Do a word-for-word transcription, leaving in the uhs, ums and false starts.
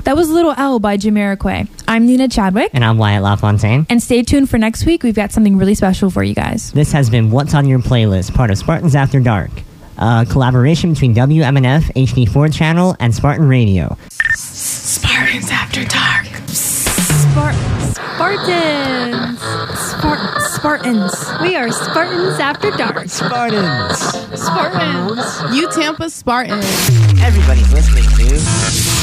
That was Little L by Jamiroquai. I'm Nina Chadwick. And I'm Wyatt LaFontaine. And stay tuned for next week. We've got something really special for you guys. This has been What's on Your Playlist, part of Spartans After Dark. A collaboration between W M N F, H D four Channel, and Spartan Radio. Spartans After Dark. Spart- Spartans. Spart- Spartans. We are Spartans After Dark. Spartans. Spartans. You Tampa Spartans. Everybody's listening to